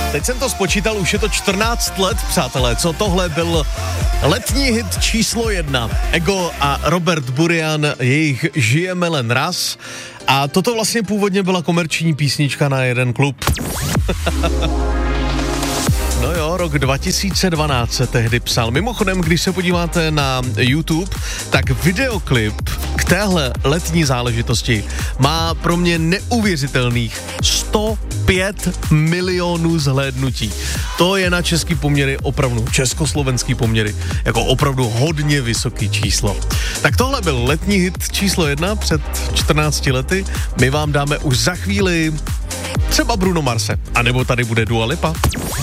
Teď jsem to spočítal, už je to 14 let, přátelé, co tohle byl letní hit číslo 1. Ego a Robert Burian, jejich Žijeme len raz. A toto vlastně původně byla komerční písnička na jeden klub. No jo, rok 2012 se tehdy psal. Mimochodem, když se podíváte na YouTube, tak videoklip k téhle letní záležitosti má pro mě neuvěřitelných 105 milionů zhlédnutí. To je na český poměry opravdu, československý poměry, jako opravdu hodně vysoký číslo. Tak tohle byl letní hit číslo 1 před 14 lety. My vám dáme už za chvíli třeba Bruno Marse, anebo tady bude Dua Lipa.